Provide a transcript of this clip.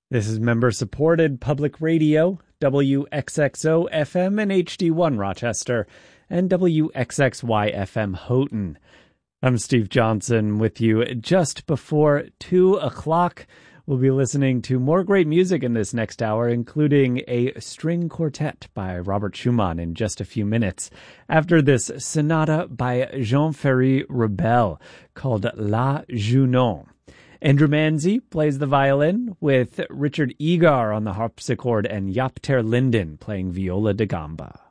This is member-supported public radio, WXXO FM and HD1 Rochester, and WXXY FM Houghton. I'm Steve Johnson with you just before 2 o'clock. We'll be listening to more great music in this next hour, including a string quartet by Robert Schumann in just a few minutes. After this, sonata by Jean-Ferry Rebel called La Junon. Andrew Manzi plays the violin, with Richard Egar on the harpsichord and Jaap ter Linden playing viola da gamba.